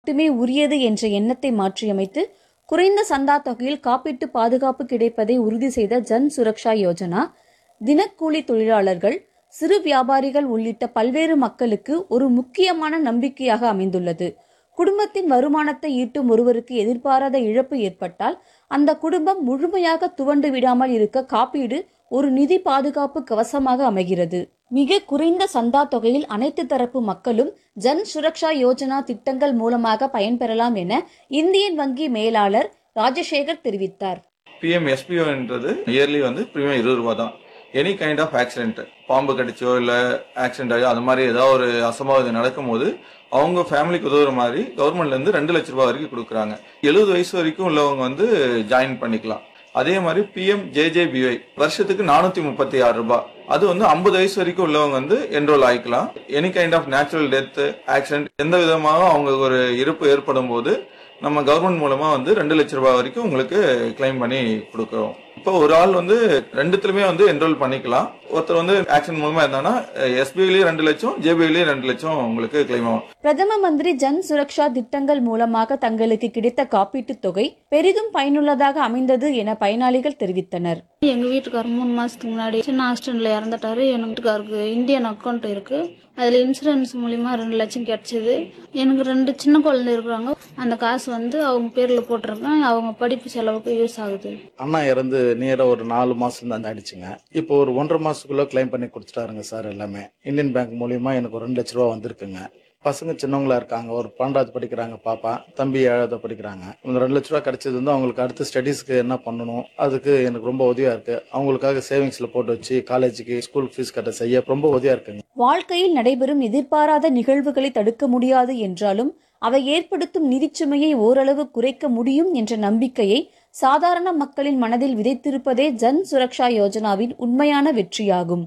மட்டுமே உரியது என்ற எண்ணத்தை மாற்றியமைத்து குறைந்த சந்தா தொகையில் காப்பீட்டு பாதுகாப்பு கிடைப்பதை உறுதி செய்த ஜன் சுரக்ஷா யோஜனா தினக்கூலி தொழிலாளர்கள், சிறு வியாபாரிகள் உள்ளிட்ட பல்வேறு மக்களுக்கு ஒரு முக்கியமான நம்பிக்கையாக அமைந்துள்ளது. குடும்பத்தின் வருமானத்தை ஈட்டும் ஒருவருக்கு எதிர்பாராத இழப்பு ஏற்பட்டால் அந்த குடும்பம் முழுமையாக துவண்டு விடாமல் இருக்க காப்பீடு ஒரு நிதி பாதுகாப்பு கவசமாக அமைகிறது. மிக குறைந்த சந்தா தொகையில் அனைத்து தரப்பு மக்களும் ஜன் சுரக்ஷா யோஜனா திட்டங்கள் மூலமாக பயன்பெறலாம் என இந்தியன் வங்கி மேலாளர் ராஜசேகர் தெரிவித்தார். PMSBO என்றது இயர்லி பிரீமியம் 20 ரூபாய் தான். எனி கைண்ட் ஆஃப் ஆக்சிடென்ட், பாம்பு கடிச்சோ இல்ல ஆக்சிடென்ட் ஆகி அது மாதிரி ஏதாவது ஒரு அசம்பாவிதம் நடக்கும் போது அவங்க ஃபேமிலிக்கு உதவுற மாதிரி கவர்மெண்ட்ல இருந்து 2 லட்சம் ரூபாய் வரைக்கும் கொடுக்குறாங்க. 70 வயசு வரைக்கும் உள்ளவங்க ஜாயின் பண்ணிக்கலாம். அதே மாதிரி PMJJBY வருஷத்துக்கு 436 ரூபாய். அது 50 வயசு வரைக்கும் உள்ளவங்க enrol ஆயிக்கலாம். Any kind of natural death, accident எந்த விதமாக அவங்க ஒரு இறப்பு ஏற்படும் போது நம்ம கவர்மெண்ட் மூலமா 2 லட்சம் ரூபாய் வரைக்கும் உங்களுக்கு கிளைம் பண்ணி கொடுக்குறோம். இப்போ ஒரு ஆள் ரெண்டுத்துலயுமே என்ரோல் பண்ணிக்கலாம். ஒருத்தர் ஆக்சிடென்ட் மூலமா இருந்தாங்கன்னா SBIலயும் 2 லட்சம், JBIலயும் 2 லட்சம் உங்களுக்கு கிளைம் ஆகும். பிரதம மந்திரி ஜன் சுரக்ஷா திட்டங்கள் மூலமாக தங்களுக்கு கிடைத்த காப்பீட்டு தொகை பெரிதும் பயனுள்ளதாக அமைந்தது என பயனாளிகள் தெரிவித்தனர். எங்க வீட்டுக்காரர் 3 மாசத்துக்கு முன்னாடி சின்ன ஆக்சிடென்ட்ல இறந்துட்டாரு. எங்க வீட்டுக்காருக்கு இந்தியன் அக்கௌண்ட் இருக்கு. அதுல இன்சூரன்ஸ் மூலியமா 2 லட்சம் கிடைச்சது. எனக்கு 2 சின்ன குழந்தை இருக்கிறாங்க. அந்த காசு அவங்க பேர்ல போட்டிருக்கேன். அவங்க படிப்பு செலவுக்கு யூஸ் ஆகுது. அண்ணா இறந்து நேரா ஒரு 4 மாசம் தான் ஆயிடுச்சுங்க. இப்போ ஒரு 1.5 மாசத்துக்குள்ள கிளைம் பண்ணி கொடுத்துட்டாருங்க சார். எல்லாமே இந்தியன் பேங்க் மூலியமா எனக்கு ஒரு 2 லட்சம் ரூபா வந்திருக்குங்க. பசங்க சின்னவங்களா இருக்காங்க. ஒரு 12வது படிக்கிறாங்க பாப்பா, தம்பி 7வது படிக்கிறாங்க. இந்த 2 லட்ச ரூபா கிடைச்சது அவங்களுக்கு அடுத்த ஸ்டடீஸ்க்கு என்ன பண்ணணும் அதுக்கு எனக்கு ரொம்ப உதவியா இருக்கு. அவங்களுக்காக சேவிங்ஸ்ல போட்டு வச்சு காலேஜுக்கு ஸ்கூல் ஃபீஸ் கட்ட செய்ய ரொம்ப உதவியா இருக்குங்க. வாழ்க்கையில் நடைபெறும் எதிர்பாராத நிகழ்வுகளை தடுக்க முடியாது என்றாலும் அவை ஏற்படுத்தும் நிதிச்சுமையை ஓரளவு குறைக்க முடியும் என்ற நம்பிக்கையை சாதாரண மக்களின் மனதில் விதைத்திருப்பதே ஜன் சுரக்ஷா யோஜனாவின் உண்மையான வெற்றியாகும்.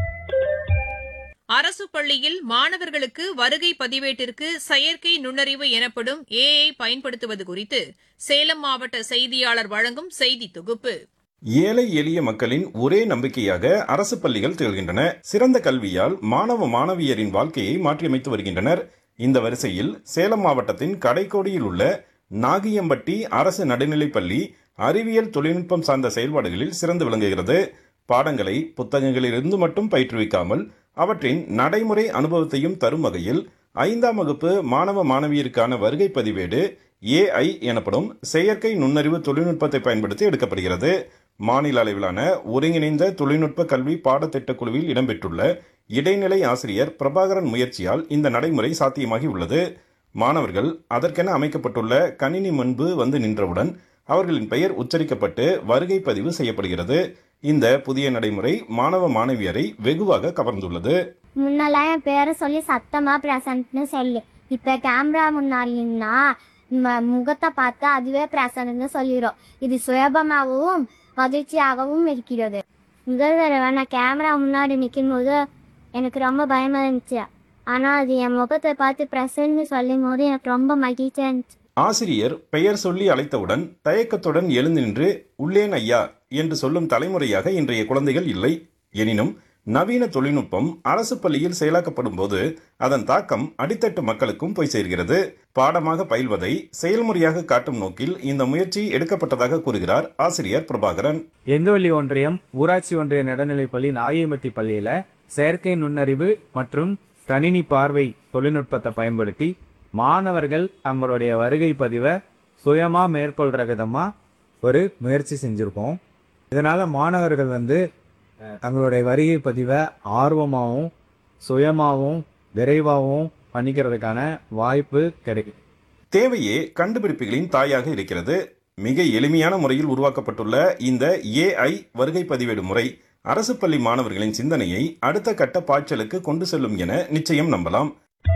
அரசு பள்ளியில் மாணவர்களுக்கு வருகை பதிவேட்டிற்கு செயற்கை நுண்ணறிவு எனப்படும் AI பயன்படுத்துவது குறித்து சேலம் மாவட்ட செய்தியாளர் வழங்கும் செய்தி தொகுப்பு. ஏழை எளிய மக்களின் ஒரே நம்பிக்கையாக அரசு பள்ளிகள் திகழ்கின்றன. சிறந்த கல்வியால் மாணவ மாணவியரின் வாழ்க்கையை மாற்றியமைத்து வருகின்றனர். இந்த வரிசையில் சேலம் மாவட்டத்தின் கடைக்கோடியில் உள்ள நாகியம்பட்டி அரசு நடுநிலைப்பள்ளி அறிவியல் தொழில்நுட்பம் சார்ந்த செயல்பாடுகளில் சிறந்து விளங்குகிறது. பாடங்களை புத்தகங்களிலிருந்து மட்டும் பயிற்றுவிக்காமல் அவற்றின் நடைமுறை அனுபவத்தையும் தரும் வகையில் 5ஆம் வகுப்பு மாணவ மாணவியருக்கான வருகை பதிவேடு AI எனப்படும் செயற்கை நுண்ணறிவு தொழில்நுட்பத்தை பயன்படுத்தி எடுக்கப்படுகிறது. மாநில அளவிலான ஒருங்கிணைந்த தொழில்நுட்ப கல்வி பாடத்திட்ட குழுவில் இடம்பெற்றுள்ள இடைநிலை ஆசிரியர் பிரபாகரன் முயற்சியால் இந்த நடைமுறை சாத்தியமாகி உள்ளது. மாணவர்கள் அதற்கென அமைக்கப்பட்டுள்ள கணினி முன்பு நின்றவுடன் அவர்களின் பெயர் உச்சரிக்கப்பட்டு வருகை பதிவு செய்யப்படுகிறது. இந்த புதிய நடைமுறை மாணவ மாணவியரை வெகுவாக கவர்ந்துள்ளது. முன்னெல்லாம் என் பேரை சொல்லி சத்தமா பிரசன்ட்னு சொல்லு. இப்ப கேமரா முன்னாடினா முகத்தை பார்த்து அதுவே பிரசன்ட்னு சொல்லிடும். இது சுலபமாகவும் மகிழ்ச்சியாகவும் இருக்கிறது. முதல் தடவை நான் கேமரா முன்னாடி நிற்கும் போது எனக்கு ரொம்ப பயமா இருந்துச்சு. ஆனா அது என் முகத்தை பார்த்து பிரசன்ட்னு சொல்லும் போது எனக்கு ரொம்ப மகிழ்ச்சியா இருந்துச்சு. ஆசிரியர் பெயர் சொல்லி அழைத்தவுடன் தயக்கத்துடன் எழுந்து நின்று உள்ளேன் ஐயா என்று சொல்லும் தலைமுறையாக இன்றைய குழந்தைகள் இல்லை. எனினும் நவீன தொழில்நுட்பம் அரசு பள்ளியில் செயலாக்கப்படும் போது அதன் தாக்கம் அடித்தட்டு மக்களுக்கும் போய் சேர்கிறது. பாடமாக பயில்வதை செயல்முறையாக காட்டும் நோக்கில் இந்த முயற்சி எடுக்கப்பட்டதாக கூறுகிறார் ஆசிரியர் பிரபாகரன். எந்தவள்ளி ஒன்றியம் ஊராட்சி ஒன்றிய நடுநிலைப்பள்ளி நாகியம்பட்டி பள்ளியில செயற்கை நுண்ணறிவு மற்றும் கணினி பார்வை தொழில்நுட்பத்தை பயன்படுத்தி மாணவர்கள் தங்களுடைய வருகை பதிவை சுயமா மேற்கொள்ற விதமா ஒரு முயற்சி செஞ்சிருக்கோம். இதனால மாணவர்கள் தங்களுடைய வருகை பதிவை ஆர்வமாகவும் சுயமாகவும் விரைவாகவும் பண்ணிக்கிறதுக்கான வாய்ப்பு கிடைக்கும். தேவையே கண்டுபிடிப்புகளின் தாயாக இருக்கிறது. மிக எளிமையான முறையில் உருவாக்கப்பட்டுள்ள இந்த AI வருகை பதிவேடு முறை அரசு பள்ளி மாணவர்களின் சிந்தனையை அடுத்த கட்ட பாய்ச்சலுக்கு கொண்டு செல்லும் என நிச்சயம் நம்பலாம்.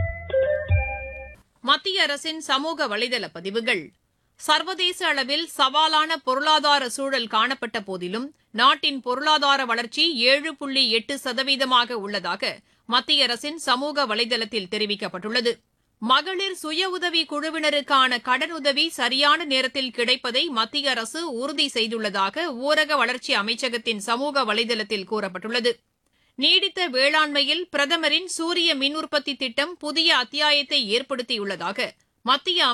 மத்திய அரசின் சமூக வலைதள பதிவுகள். சர்வதேச அளவில் சவாலான பொருளாதார சூழல் காணப்பட்ட போதிலும் நாட்டின் பொருளாதார வளர்ச்சி 7.8% உள்ளதாக மத்திய அரசின் சமூக வலைதளத்தில் தெரிவிக்கப்பட்டுள்ளது. மகளிர் சுய உதவி குழுவினருக்கான கடனுதவி சரியான நேரத்தில் கிடைப்பதை மத்திய அரசு உறுதி செய்துள்ளதாக ஊரக வளர்ச்சி அமைச்சகத்தின் சமூக வலைதளத்தில் கூறப்பட்டுள்ளது. நீடித்த வேளாண்மையில் பிரதமரின் சூரிய மின் உற்பத்தி திட்டம் புதிய அத்தியாயத்தை ஏற்படுத்தியுள்ளதாக மத்திய